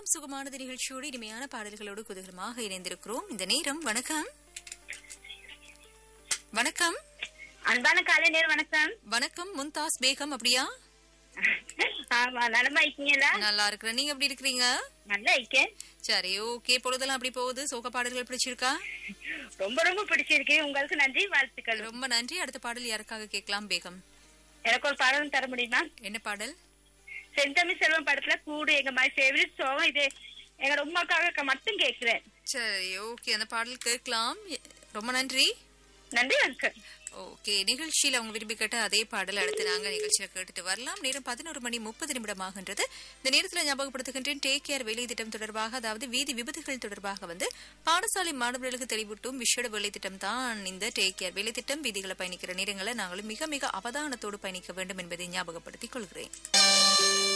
சுகமானது நிகழ்ச்சியோடு இனிமையான பாடல்களோடு குதூகலமாக இணைந்திருக்கிறோம். இந்த நேரம் வணக்கம். வணக்கம். அன்பான காலை நேரம் வணக்கம். வணக்கம் மும்தாஸ் பேகம். அப்படியா? ஆமா, நலமா இருக்கீங்களா? நல்லா இருக்கிறேன். நீங்க எப்படி இருக்கிறீங்க? நல்லா இருக்கேன். சரி, ஓகே. பொழுதெல்லாம் அப்படி போகுது? சோக பாடல்கள் பிடிச்சிருக்கா? ரொம்ப ரொம்ப பிடிச்சிருக்கு. உங்களுக்கு நன்றி, வாழ்த்துக்கள். ரொம்ப நன்றி. அடுத்த பாடல் யாருக்காக கேட்கலாம் பேகம்? எனக்கு ஒரு பாடலும் தர முடியுமா? என்ன பாடல்? செந்தமிழ் செல்வம் படத்துல கூடு எங்க மாதிரி ஃபேவரட் சாங் இது. எங்க ரொம்பக்காக மட்டும் கேக்குறேன். சரி, ஓகே. அந்த பாடல் கேட்கலாம். ரொம்ப நன்றி. நன்றி, வணக்கம். ஓகே, நிகழ்ச்சியில அவங்க விரும்பி கேட்ட அதே பாடல் அடுத்து நாங்க நிகழ்ச்சியில கேட்டுட்டு வரலாம். நேரம் 11:30 ஆகின்றது. இந்த நேரத்தில் ஞாபகப்படுத்துகின்றேன், டேக் கேர் வேலை திட்டம் தொடர்பாக, அதாவது வீதி விபத்துகள் தொடர்பாக பாடசாலை மாணவர்களுக்கு தெளிவூட்டும் விஷேட வேலை திட்டம் தான் இந்த டேக் கேர் வேலை திட்டம். வீதிகளை பயணிக்கிற நேரங்களை நாங்களும் மிக மிக அவதானத்தோடு பயணிக்க வேண்டும் என்பதை ஞாபகப்படுத்திக் கொள்கிறேன்.